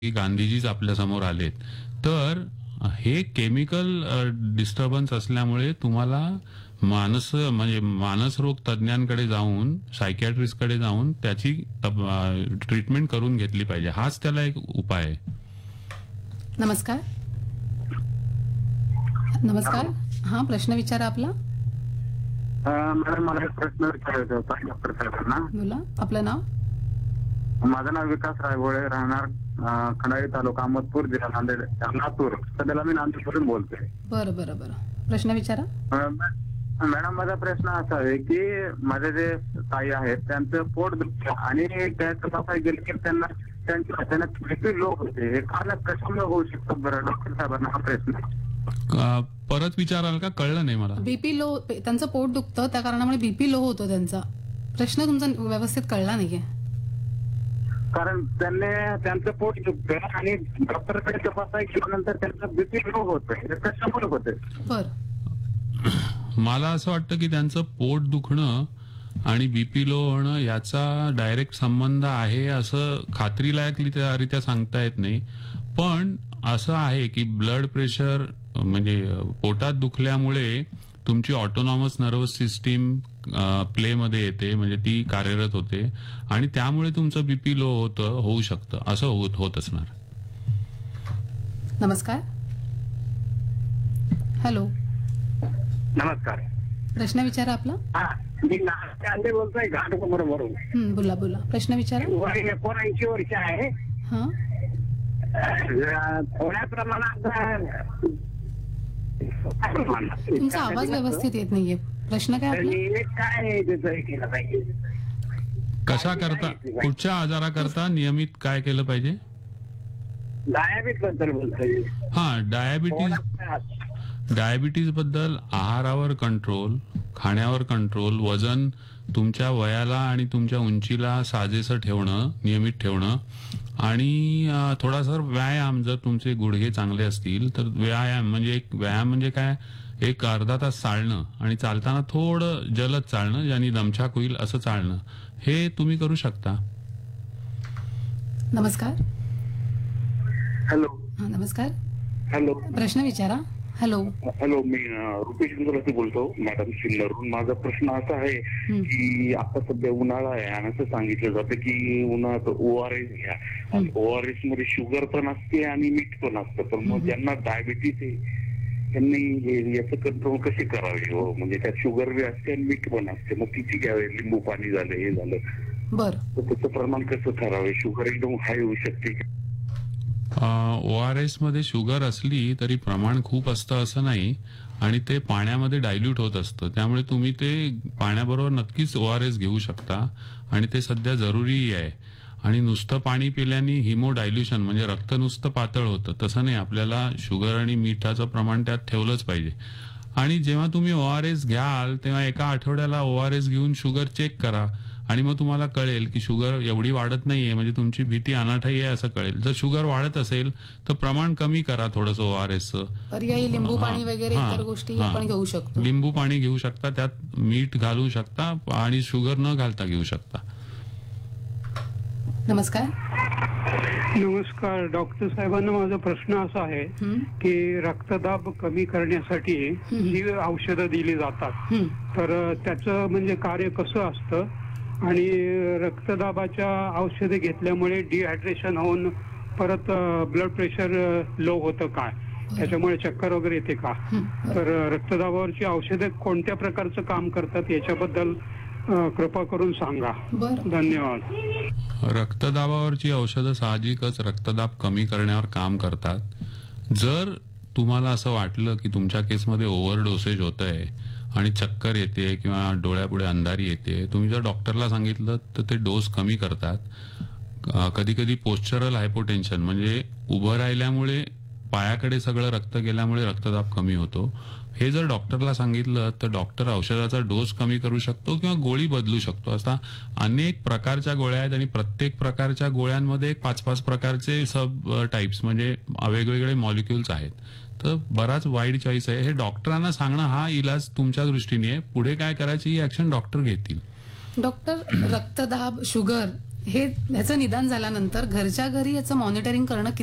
की गांधीजीच आपल्या समोर आलेत. तर हे केमिकल डिस्टर्बन्स असल्यामुळे तुम्हाला मानसरोग तज्ञांकडे जाऊन, सायकियाट्रिस्टकडे जाऊन त्याची ट्रीटमेंट करून घेतली पाहिजे. हाच त्याला एक उपाय आहे. नमस्कार. नमस्कार. हा, प्रश्न विचारा आपला. मॅडम, मला एक प्रश्न विचारायचा होता डॉक्टर साहेबांना. बोला. आपलं नाव? माझं नाव विकास रायगोळे, राहणार खंडाळी तालुका अहमदपूर, जिल्हा नांदेड, लातूर. सध्याला मी नांदेडवरून बोलतोय. बरं बरं बरं, प्रश्न विचारा. मॅडम, माझा प्रश्न असा आहे की माझे जे ताई आहेत त्यांचं पोट दुखतं आणि त्या तपासाय गेले की त्यांना त्यांच्या अचानक बीपी लो होते. हे कारण कशामुळे होऊ शकतं बरं डॉक्टर साहेबांना हा प्रश्न? परत विचाराल का? कळलं नाही मला. बीपी लो, त्यांचं पोट दुखतं त्या कारणामुळे बीपी लो होतो त्यांचा. प्रश्न तुमचा व्यवस्थित कळला नाहीये. कारण त्यांचं पोट दुखतं आणि डॉक्टरकडे तपासाय गेल्यानंतर त्यांचं बीपी लो होतं. हे कशामुळे होते? बरं, मला असं वाटतं की त्यांचं पोट दुखणं आणि बीपी लो होणं याचा डायरेक्ट संबंध आहे असं खात्रीलायकरित्या सांगता येत नाही. पण असं आहे की ब्लड प्रेशर म्हणजे पोटात दुखल्यामुळे तुमची ऑटोनॉमस नर्वस सिस्टीम प्लेमध्ये येते, म्हणजे ती कार्यरत होते आणि त्यामुळे तुमचं बीपी लो होऊ शकतं. असं होत असणार. नमस्कार. हॅलो. नमस्कार. प्रश्न विचारा आपला. मी नांदेड बोलतोय, घाट बरोबर. बोला बोला, प्रश्न विचारा. 79 वर्ष आहे. हा, थोड्या प्रमाणात तुमचा आवाज व्यवस्थित येत नाहीये. प्रश्न काय आपला? काय केलं पाहिजे? कशा करता, कुठच्या आजाराकरता नियमित काय केलं पाहिजे? डायबिटीस बद्दल बोलतोय. हा, डायबिटीज बद्दल आहारावर कंट्रोल, खाण्यावर कंट्रोल, वजन तुमच्या वयाला आणि तुमच्या उंचीला साजेसं ठेवणं, नियमित ठेवणं आणि थोडासा व्यायाम. जर तुमचे गुडघे चांगले असतील तर व्यायाम म्हणजे काय, एक अर्धा तास चालणं आणि चालताना थोडं जलद चालणं, ज्याने दमछाक होईल असं चालणं, हे तुम्ही करू शकता. नमस्कार. हॅलो. हा, नमस्कार. हॅलो. प्रश्न विचारा. हॅलो. हॅलो, मी रुपेश गुजराती बोलतो मॅडम सिन्नरहून. माझा प्रश्न असा आहे की आता सध्या उन्हाळा आहे आणि असं सांगितलं जातं की उन्हाळ्यात ORS घ्या. ORS मध्ये शुगर पण असते आणि मीठ पण असतं. पण मग ज्यांना डायबिटीस आहे त्यांनी याचं कंट्रोल कसे करावे? म्हणजे त्यात शुगर बी असते आणि मीठ पण असते, मग किती घ्यावे? लिंबू पाणी झालं, हे झालं, बरं, तर त्याचं प्रमाण कसं ठरावे? शुगर एकदम हाय होऊ शकते. ORS मध्ये शुगर असली तरी प्रमाण खूप असतं असं नाही आणि ते पाण्यामध्ये डायल्यूट होत असतं. त्यामुळे तुम्ही ते पाण्याबरोबर नक्कीच ORS घेऊ शकता आणि ते सध्या जरुरीही आहे. आणि नुसतं पाणी पिल्याने हिमोडायल्युशन म्हणजे रक्त नुसतं पातळ होतं तसं नाही. आपल्याला शुगर आणि मिठाचं प्रमाण त्यात ठेवलंच पाहिजे. आणि जेव्हा तुम्ही ORS घ्याल तेव्हा एका आठवड्याला ORS घेऊन शुगर चेक करा आणि मग तुम्हाला कळेल की शुगर एवढी वाढत नाहीये, म्हणजे तुमची भीती अनाठाई आहे असं कळेल. जर शुगर वाढत असेल तर प्रमाण कमी करा थोडंसं ORSचं. पर्यायी लिंबू पाणी वगैरे इतर गोष्टी आपण घेऊ शकतो. लिंबू पाणी घेऊ शकता, त्यात मीठ घालू शकता आणि शुगर न घालता घेऊ शकता. नमस्कार. नमस्कार. डॉक्टर साहेबांना माझा प्रश्न असा आहे की रक्तदाब कमी करण्यासाठी जी औषधं दिली जातात तर त्याचं म्हणजे कार्य कसं असतं आणि रक्तदाबाच्या औषधे घेतल्यामुळे डिहायड्रेशन होऊन परत ब्लड प्रेशर लो होतं काय? त्याच्यामुळे चक्कर वगैरे येते का? तर रक्तदाबावरची औषधे कोणत्या प्रकारचं काम करतात याच्याबद्दल कृपा करून सांगा. धन्यवाद. रक्तदाबावरची औषधं साहजिकच रक्तदाब कमी करण्यावर काम करतात. जर तुम्हाला असं वाटलं की तुमच्या केसमध्ये ओव्हरडोसेज होत आहे आणि चक्कर येते किंवा डोळ्यापुढे अंधारी येते, तुम्ही जर डॉक्टरला सांगितलं तर ते डोस कमी करतात. कधी कधी पोस्चरल हायपोटेन्शन म्हणजे उभं राहिल्यामुळे पायाकडे सगळं रक्त गेल्यामुळे रक्तदाब कमी होतो. हे जर डॉक्टरला सांगितलं तर डॉक्टर औषधाचा डोस कमी करू शकतो किंवा गोळी बदलू शकतो. असा अनेक प्रकारच्या गोळ्या आहेत आणि प्रत्येक प्रकारच्या गोळ्यांमध्ये 5-5 प्रकारचे सब टाइप्स म्हणजे वेगवेगळे मॉलिक्युल्स आहेत. तर बराच वाईड चॉईस आहे. हे डॉक्टरांना सांगणं हा इलाज तुमच्या दृष्टीने आहे. पुढे काय करायची ही ऍक्शन डॉक्टर घेतील. डॉक्टर, रक्तदाब, शुगर ह्याचं निदान झाल्यानंतर घरच्या घरी याचं मॉनिटरिंग करणं